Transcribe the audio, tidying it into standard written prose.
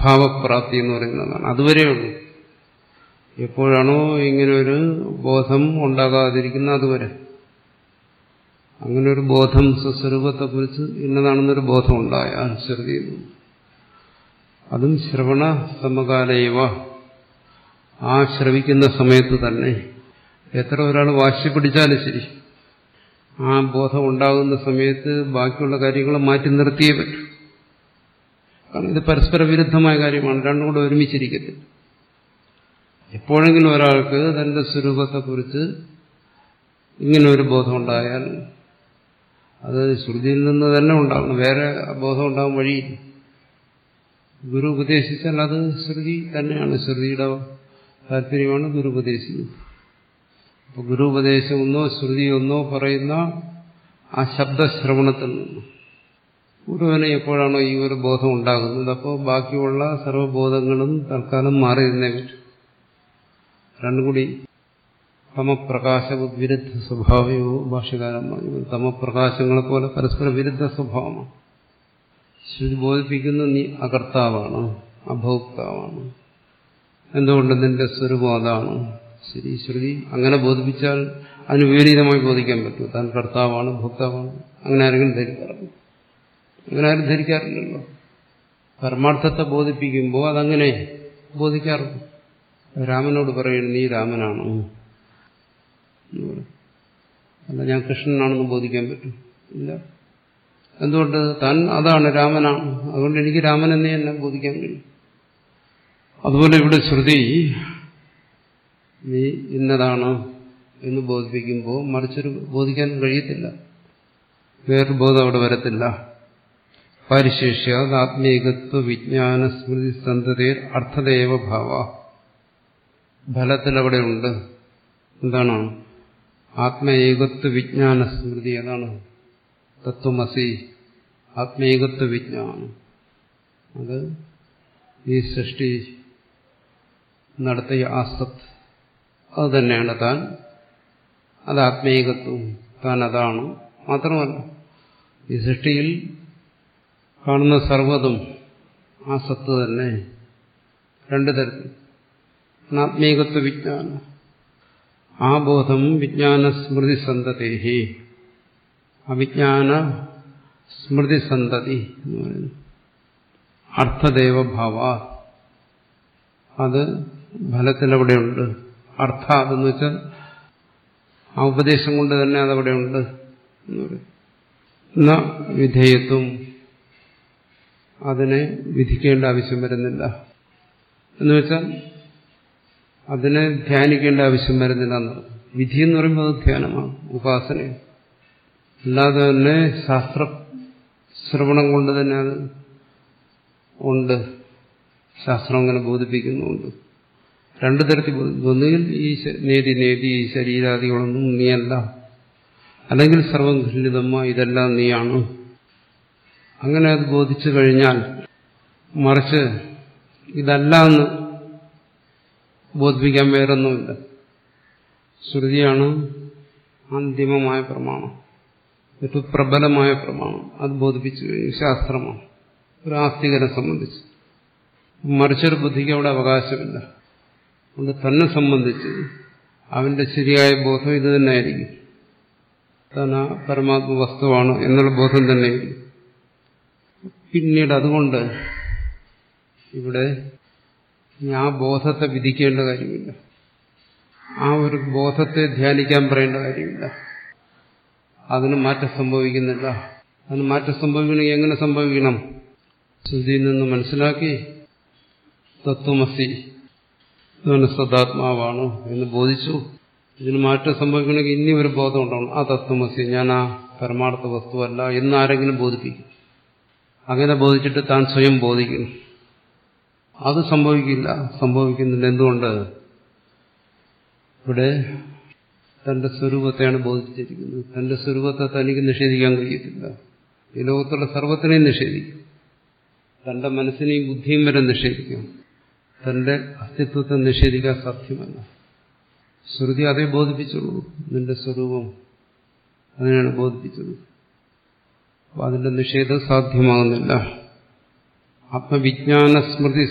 അഭാവപ്രാപ്തി എന്ന് പറയുന്നതാണ്. അതുവരെയുള്ളൂ. എപ്പോഴാണോ ഇങ്ങനൊരു ബോധം ഉണ്ടാകാതിരിക്കുന്ന അതുവരെ. അങ്ങനെ ഒരു ബോധം സ്വസ്വരൂപത്തെക്കുറിച്ച് ഇന്നതാണെന്നൊരു ബോധം ഉണ്ടായാൽ ശ്രുതി, അതും ശ്രവണ സമകാലയവ, ആ ശ്രവിക്കുന്ന സമയത്ത് തന്നെ എത്ര ഒരാൾ വാശി പിടിച്ചാലും ശരി, ആ ബോധം ഉണ്ടാകുന്ന സമയത്ത് ബാക്കിയുള്ള കാര്യങ്ങൾ മാറ്റി നിർത്തിയേ പറ്റൂ. കാരണം ഇത് പരസ്പര വിരുദ്ധമായ കാര്യമാണ്, രണ്ടും കൂടെ ഒരുമിച്ചിരിക്കത്തില്ല. എപ്പോഴെങ്കിലും ഒരാൾക്ക് തന്റെ സ്വരൂപത്തെക്കുറിച്ച് ഇങ്ങനെ ഒരു ബോധം ഉണ്ടായാൽ അത് ശ്രുതിയിൽ നിന്ന് തന്നെ ഉണ്ടാകണം, വേറെ ബോധം ഉണ്ടാകാൻ വഴിയില്ല. ഗുരു ഉപദേശിച്ചാൽ അത് ശ്രുതി തന്നെയാണ്, ശ്രുതിയുടെ താല്പര്യമാണ് ഗുരു ഉപദേശിക്കുന്നത്. അപ്പോൾ ഗുരു ഉപദേശം ഒന്നോ ശ്രുതി ഒന്നോ പറയുന്ന ആ ശബ്ദശ്രവണത്തിൽ നിന്ന് ഗുരുവിന് എപ്പോഴാണോ ഈ ഒരു ബോധം ഉണ്ടാകുന്നത്, അപ്പോൾ ബാക്കിയുള്ള സർവ്വബോധങ്ങളും തൽക്കാലം മാറി നിന്നേ പറ്റും. രണ്ടും കൂടി തമപ്രകാശ വിരുദ്ധ സ്വഭാവയോ ഭാഷ്യകാരൻ പറഞ്ഞു. തമപ്രകാശങ്ങളെ പോലെ പരസ്പര വിരുദ്ധ സ്വഭാവമാണ്. ശ്രുതി ബോധിപ്പിക്കുന്ന നീ അകർത്താവാണ്, അഭോക്താവാണ്. എന്തുകൊണ്ട്? നിന്റെ സ്വരൂപം അതാണ്. ശരി, ശ്രുതി അങ്ങനെ ബോധിപ്പിച്ചാൽ അതിന് വിപരീതമായി ബോധിക്കാൻ പറ്റൂ. താൻ കർത്താവാണ്, ഭോക്താവാണ്. അങ്ങനെ ആരെങ്കിലും ധരിക്കാറുണ്ട്? അങ്ങനെ ആരും ധരിക്കാറില്ലല്ലോ. പരമാർത്ഥത്തെ ബോധിപ്പിക്കുമ്പോൾ അതങ്ങനെ ബോധിക്കാറുണ്ട്. രാമനോട് പറയുന്നു നീ രാമനാണോ, അല്ല ഞാൻ കൃഷ്ണനാണെന്ന് ബോധിക്കാൻ പറ്റും? ഇല്ല. എന്തുകൊണ്ട്? താൻ അതാണ്, രാമനാണ്. അതുകൊണ്ട് എനിക്ക് രാമൻ എന്നേ എന്നെ ബോധിക്കാൻ കഴിയും. അതുപോലെ ഇവിടെ ശ്രുതി നീ ഇന്നതാണ് എന്ന് ബോധിപ്പിക്കുമ്പോൾ മറിച്ചൊരു ബോധിക്കാൻ കഴിയത്തില്ല, വേറൊരു ബോധം അവിടെ വരത്തില്ല. പരിശേഷ്യ ആത്മീകത്വ വിജ്ഞാന സ്മൃതി സന്തതേർ അർത്ഥദേവ ഭാവ, ഫലത്തിൽ അവിടെ ഉണ്ട്. എന്താണ്? ആത്മേകത്വ വിജ്ഞാന സ്മൃതി, അതാണ് തത്വമസി. ആത്മേകത്വ വിജ്ഞാനം, അത് ഈ സൃഷ്ടി നടത്തിയ ആ സത്ത്, അത് തന്നെയാണ് താൻ. അത് ആത്മേകത്വം, താൻ അതാണ്. മാത്രമല്ല ഈ സൃഷ്ടിയിൽ കാണുന്ന സർവ്വതും ആ സത്ത് തന്നെ. രണ്ടു തരത്തിൽ ആത്മേകത്വ വിജ്ഞാനം. ആ ബോധം വിജ്ഞാന സ്മൃതി സന്തതേഹി, അവിജ്ഞാന സ്മൃതി സന്തതി എന്ന് പറയുന്നു. അർത്ഥദേവഭാവ, അത് ഫലത്തിലവിടെയുണ്ട്. അർത്ഥ അതെന്ന് വെച്ചാൽ ആ ഉപദേശം കൊണ്ട് തന്നെ അതവിടെയുണ്ട് എന്ന് പറയും. എന്നാ വിധേയത്വം, അതിനെ വിധിക്കേണ്ട ആവശ്യം വരുന്നില്ല. എന്നുവെച്ചാൽ അതിനെ ധ്യാനിക്കേണ്ട ആവശ്യം വരുന്നില്ല എന്ന്. വിധി എന്ന് പറയുമ്പോൾ അത് ധ്യാനമാണ്, ഉപാസനയാണ്. അല്ലാതെ തന്നെ ശാസ്ത്ര ശ്രവണം കൊണ്ട് തന്നെ അത് ഉണ്ട്, ശാസ്ത്രം അങ്ങനെ ബോധിപ്പിക്കുന്നുണ്ട്. രണ്ടു തരത്തിൽ ഒന്നുകിൽ ഈ നേതി ഈ ശരീരാദികളൊന്നും നീയല്ല, അല്ലെങ്കിൽ സർവം ഖണ്ഡിതമ്മ ഇതെല്ലാം നീയാണ്. അങ്ങനെ അത് ബോധിച്ചു കഴിഞ്ഞാൽ, മറിച്ച് ഇതല്ല എന്ന് ബോധിപ്പിക്കാൻ വേറൊന്നുമില്ല. ശ്രുതിയാണ് അന്തിമമായ പ്രമാണം, ഏറ്റവും പ്രബലമായ പ്രമാണം. അത് ബോധിപ്പിച്ചു കഴിഞ്ഞു ശാസ്ത്രമാണ് ഒരു ആസ്തികനെ സംബന്ധിച്ച്. മറിച്ചൊരു ബുദ്ധിക്ക് അവിടെ അവകാശമില്ല. അതുകൊണ്ട് തന്നെ സംബന്ധിച്ച് അവന്റെ ശരിയായ ബോധം ഇത് തന്നെയായിരിക്കും. താൻ ആ പരമാത്മ വസ്തുവാണ് എന്നുള്ള ബോധം തന്നെയായിരിക്കും. പിന്നീട് അതുകൊണ്ട് ഇവിടെ ആ ബോധത്തെ വിധിക്കേണ്ട കാര്യമില്ല, ആ ഒരു ബോധത്തെ ധ്യാനിക്കാൻ പറയേണ്ട കാര്യമില്ല. അതിന് മാറ്റം സംഭവിക്കുന്നില്ല. അതിന് മാറ്റം സംഭവിക്കണമെങ്കിൽ എങ്ങനെ സംഭവിക്കണം? ശ്രുതിയിൽ നിന്ന് മനസ്സിലാക്കി തത്വമസി, ഇതാണ് സദാത്മാവാണ് എന്ന് ബോധിച്ചു. ഇതിന് മാറ്റം സംഭവിക്കണമെങ്കിൽ ഇനി ഒരു ബോധം ഉണ്ടാവണം. ആ തത്വമസി, ഞാൻ ആ പരമാർത്ഥ വസ്തുവല്ല എന്ന് ആരെങ്കിലും ബോധിപ്പിക്കും. അങ്ങനെ ബോധിച്ചിട്ട് താൻ സ്വയം ബോധിക്കണം. അത് സംഭവിക്കില്ല, സംഭവിക്കുന്നില്ല. എന്തുകൊണ്ട്? ഇവിടെ തന്റെ സ്വരൂപത്തെയാണ് ബോധിച്ചിരിക്കുന്നത്. തന്റെ സ്വരൂപത്തെ തനിക്ക് നിഷേധിക്കാൻ കഴിയത്തില്ല. ഈ ലോകത്തുള്ള സർവത്തിനെയും നിഷേധിക്കും, തന്റെ മനസ്സിനെയും ബുദ്ധിയും വരെ നിഷേധിക്കും. തന്റെ അസ്തിത്വത്തെ നിഷേധിക്കാൻ സാധ്യമല്ല. ശ്രുതി അതേ ബോധിപ്പിച്ചുള്ളൂ, നിന്റെ സ്വരൂപം അതിനാണ് ബോധിപ്പിച്ചത്. അപ്പോൾ അതിന്റെ നിഷേധം സാധ്യമാകുന്നില്ല. ആത്മവിജ്ഞാന സ്മൃതി